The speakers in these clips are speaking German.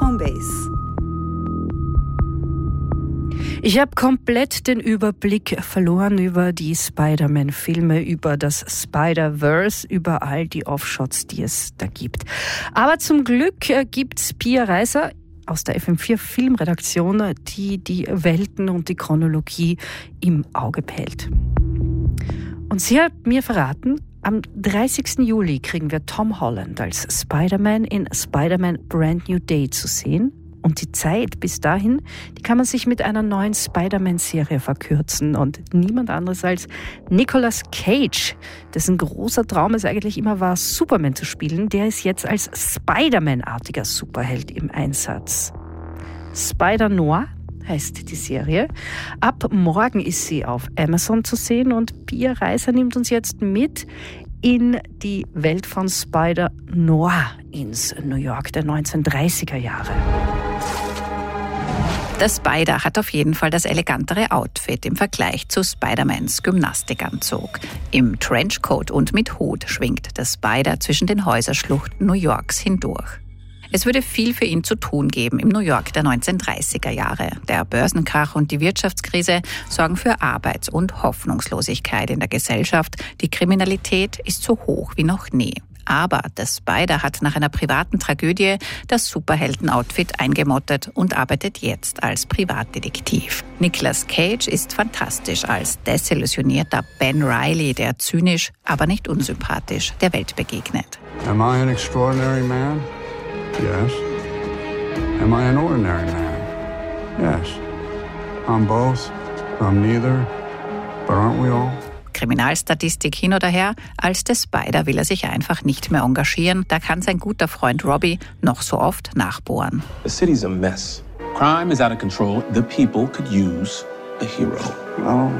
Homebase. Ich habe komplett den Überblick verloren über die Spider-Man-Filme, über das Spider-Verse, über all die Offshots, die es da gibt. Aber zum Glück gibt's Pia Reiser aus der FM4 Filmredaktion, die die Welten und die Chronologie im Auge behält. Und sie hat mir verraten, am 30. Juli kriegen wir Tom Holland als Spider-Man in Spider-Man Brand New Day zu sehen. Und die Zeit bis dahin, die kann man sich mit einer neuen Spider-Man-Serie verkürzen. Und niemand anderes als Nicolas Cage, dessen großer Traum es eigentlich immer war, Superman zu spielen, der ist jetzt als Spider-Man-artiger Superheld im Einsatz. Spider-Noir heißt die Serie. Ab morgen ist sie auf Amazon zu sehen und Pia Reiser nimmt uns jetzt mit in die Welt von Spider-Noir ins New York der 1930er Jahre. Der Spider hat auf jeden Fall das elegantere Outfit im Vergleich zu Spider-Mans Gymnastikanzug. Im Trenchcoat und mit Hut schwingt der Spider zwischen den Häuserschluchten New Yorks hindurch. Es würde viel für ihn zu tun geben im New York der 1930er Jahre. Der Börsenkrach und die Wirtschaftskrise sorgen für Arbeits- und Hoffnungslosigkeit in der Gesellschaft. Die Kriminalität ist so hoch wie noch nie. Aber der Spider hat nach einer privaten Tragödie das Superhelden-Outfit eingemottet und arbeitet jetzt als Privatdetektiv. Nicolas Cage ist fantastisch als desillusionierter Ben Reilly, der zynisch, aber nicht unsympathisch der Welt begegnet. Am I an extraordinary man? Yes. Am I an ordinary man? Yes. I'm both. I'm neither. But aren't we all? Kriminalstatistik hin oder her, als der Spider will er sich einfach nicht mehr engagieren. Da kann sein guter Freund Robbie noch so oft nachbohren. The city's a mess. Crime is out of control. The people could use a hero. Well,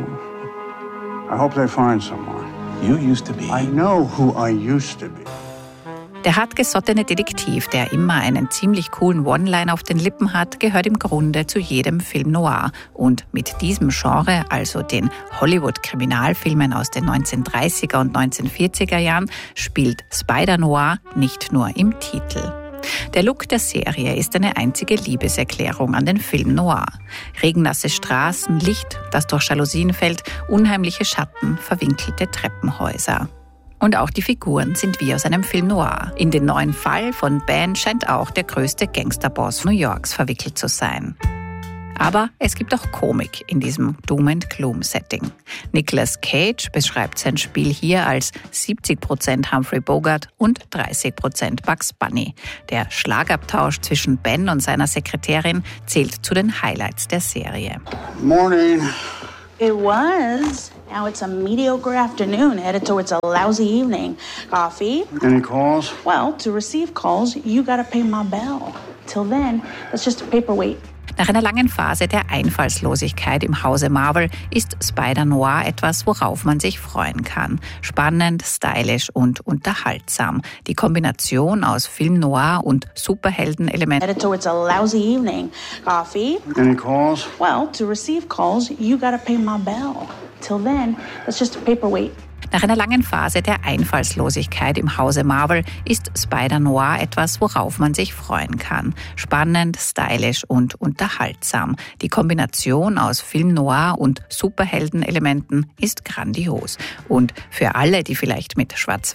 I hope they find someone. You used to be. I know who I used to be. Der hartgesottene Detektiv, der immer einen ziemlich coolen One-Line auf den Lippen hat, gehört im Grunde zu jedem Film Noir. Und mit diesem Genre, also den Hollywood-Kriminalfilmen aus den 1930er und 1940er Jahren, spielt Spider-Noir nicht nur im Titel. Der Look der Serie ist eine einzige Liebeserklärung an den Film Noir. Regennasse Straßen, Licht, das durch Jalousien fällt, unheimliche Schatten, verwinkelte Treppenhäuser. Und auch die Figuren sind wie aus einem Film Noir. In den neuen Fall von Ben scheint auch der größte Gangsterboss New Yorks verwickelt zu sein. Aber es gibt auch Komik in diesem Doom-and-Gloom-Setting. Nicolas Cage beschreibt sein Spiel hier als 70% Humphrey Bogart und 30% Bugs Bunny. Der Schlagabtausch zwischen Ben und seiner Sekretärin zählt zu den Highlights der Serie. Morning. It was. Now it's a mediocre afternoon, headed towards a lousy evening. Coffee? Any calls? Well, to receive calls, you gotta pay my bell. Till then, it's just a paperweight. Nach einer langen Phase der Einfallslosigkeit im Hause Marvel ist Spider-Noir etwas, worauf man sich freuen kann. Spannend, stylisch und unterhaltsam. Die Kombination aus Film Noir und Superhelden-Elementen Headed towards a lousy evening. Coffee? Any calls? Well, to receive calls, you gotta pay my bell. Till then, it's just a paperweight. Nach einer langen Phase der Einfallslosigkeit im Hause Marvel ist Spider-Noir etwas, worauf man sich freuen kann. Spannend, stylisch und unterhaltsam. Die Kombination aus Film Noir und Superhelden-Elementen ist grandios. Und für alle, die vielleicht mit Schwarz